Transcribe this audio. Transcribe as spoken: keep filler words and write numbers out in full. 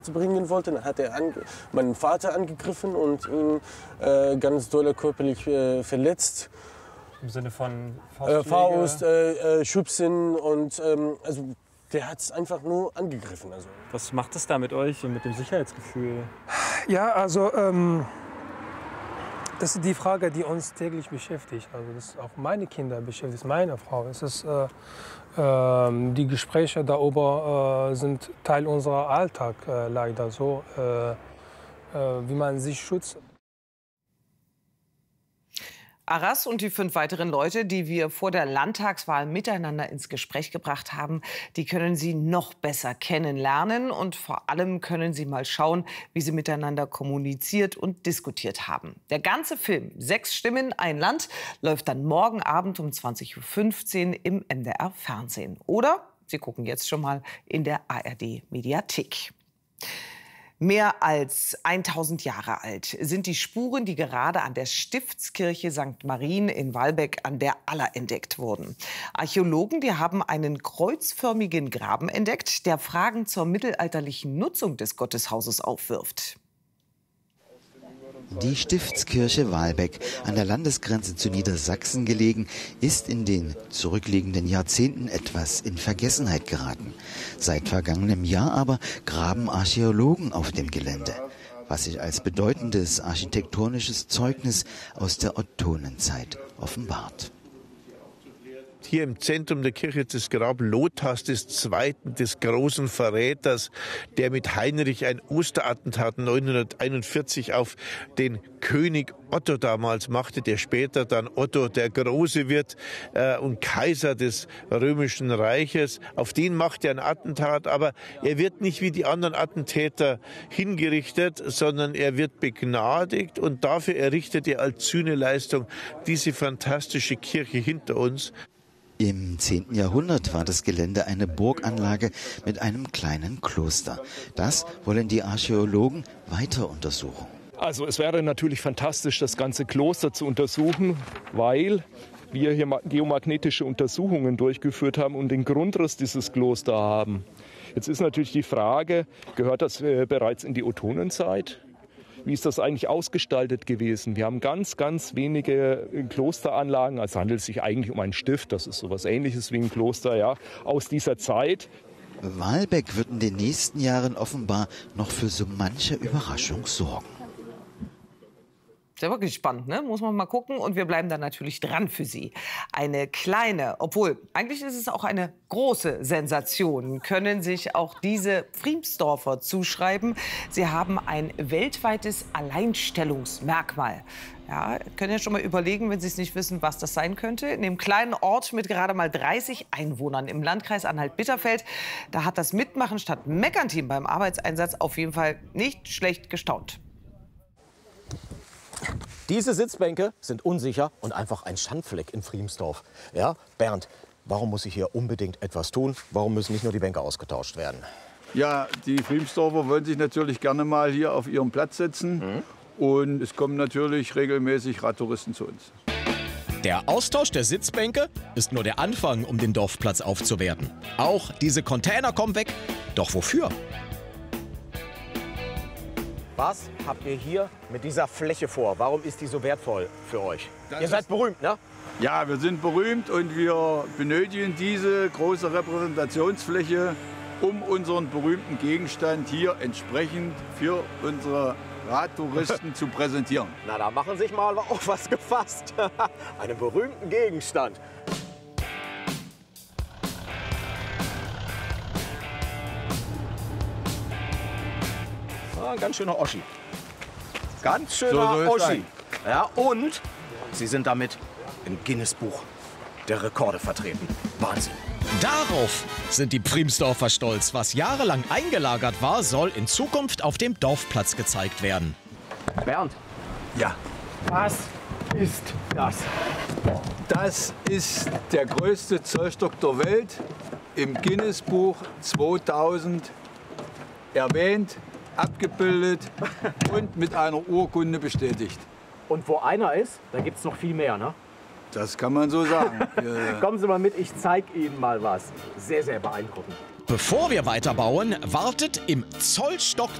bringen wollte. Dann hat er an, meinen Vater angegriffen und ihn äh, ganz doll körperlich äh, verletzt. Im Sinne von Faustschläge? Äh, Faust, äh, äh, Schubsen und ähm, also der hat es einfach nur angegriffen. Also. Was macht es da mit euch und mit dem Sicherheitsgefühl? Ja, also ähm, das ist die Frage, die uns täglich beschäftigt. Also das ist auch meine Kinder beschäftigt, meine Frau. Es ist, äh, äh, die Gespräche darüber äh, sind Teil unserer Alltag äh, leider so, äh, äh, wie man sich schützt. Aras und die fünf weiteren Leute, die wir vor der Landtagswahl miteinander ins Gespräch gebracht haben, die können Sie noch besser kennenlernen. Und vor allem können Sie mal schauen, wie sie miteinander kommuniziert und diskutiert haben. Der ganze Film, Sechs Stimmen, ein Land, läuft dann morgen Abend um zwanzig Uhr fünfzehn im M D R-Fernsehen. Oder Sie gucken jetzt schon mal in der A R D-Mediathek. Mehr als tausend Jahre alt sind die Spuren, die gerade an der Stiftskirche Sankt Marien in Walbeck an der Aller entdeckt wurden. Archäologen, die haben einen kreuzförmigen Graben entdeckt, der Fragen zur mittelalterlichen Nutzung des Gotteshauses aufwirft. Die Stiftskirche Walbeck, an der Landesgrenze zu Niedersachsen gelegen, ist in den zurückliegenden Jahrzehnten etwas in Vergessenheit geraten. Seit vergangenem Jahr aber graben Archäologen auf dem Gelände, was sich als bedeutendes architektonisches Zeugnis aus der Ottonenzeit offenbart. Hier im Zentrum der Kirche das Grab Lothars des Zweiten, des großen Verräters, der mit Heinrich ein Osterattentat neunhunderteinundvierzig auf den König Otto damals machte, der später dann Otto der Große wird äh, und Kaiser des Römischen Reiches. Auf den macht er ein Attentat, aber er wird nicht wie die anderen Attentäter hingerichtet, sondern er wird begnadigt und dafür errichtet er als Sühneleistung diese fantastische Kirche hinter uns. Im zehnten Jahrhundert war das Gelände eine Burganlage mit einem kleinen Kloster. Das wollen die Archäologen weiter untersuchen. Also es wäre natürlich fantastisch, das ganze Kloster zu untersuchen, weil wir hier geomagnetische Untersuchungen durchgeführt haben und den Grundriss dieses Klosters haben. Jetzt ist natürlich die Frage, gehört das bereits in die Ottonenzeit? Wie ist das eigentlich ausgestaltet gewesen? Wir haben ganz, ganz wenige Klosteranlagen. Also handelt es sich eigentlich um ein Stift. Das ist so etwas Ähnliches wie ein Kloster, ja, aus dieser Zeit. Walbeck wird in den nächsten Jahren offenbar noch für so manche Überraschung sorgen. Ist ja wirklich spannend, ne? Muss man mal gucken. Und wir bleiben dann natürlich dran für Sie. Eine kleine, obwohl eigentlich ist es auch eine große Sensation, können sich auch diese Friemsdorfer zuschreiben. Sie haben ein weltweites Alleinstellungsmerkmal. Ja, können ja schon mal überlegen, wenn Sie es nicht wissen, was das sein könnte. In dem kleinen Ort mit gerade mal dreißig Einwohnern im Landkreis Anhalt-Bitterfeld, da hat das Mitmachen statt Meckern-Team beim Arbeitseinsatz auf jeden Fall nicht schlecht gestaunt. Diese Sitzbänke sind unsicher und einfach ein Schandfleck in Friemsdorf. Ja, Bernd, warum muss ich hier unbedingt etwas tun? Warum müssen nicht nur die Bänke ausgetauscht werden? Ja, die Friemsdorfer wollen sich natürlich gerne mal hier auf ihren Platz setzen. Mhm. Und es kommen natürlich regelmäßig Radtouristen zu uns. Der Austausch der Sitzbänke ist nur der Anfang, um den Dorfplatz aufzuwerten. Auch diese Container kommen weg. Doch wofür? Was habt ihr hier mit dieser Fläche vor? Warum ist die so wertvoll für euch? Das ihr seid berühmt, ne? Ja, wir sind berühmt und wir benötigen diese große Repräsentationsfläche, um unseren berühmten Gegenstand hier entsprechend für unsere Radtouristen zu präsentieren. Na, da machen sich mal auf was gefasst. Einen berühmten Gegenstand. Ah, ganz schöner Oschi. Ganz schöner so Oschi. Ja, und Sie sind damit im Guinness-Buch der Rekorde vertreten. Wahnsinn. Darauf sind die Friemsdorfer stolz. Was jahrelang eingelagert war, soll in Zukunft auf dem Dorfplatz gezeigt werden. Bernd. Ja. Was ist das? Das ist der größte Zollstock der Welt, im Guinness-Buch zweitausend erwähnt, abgebildet und mit einer Urkunde bestätigt. Und wo einer ist, da gibt es noch viel mehr, ne? Das kann man so sagen. Kommen Sie mal mit, ich zeige Ihnen mal was. Sehr, sehr beeindruckend. Bevor wir weiterbauen, wartet im Zollstock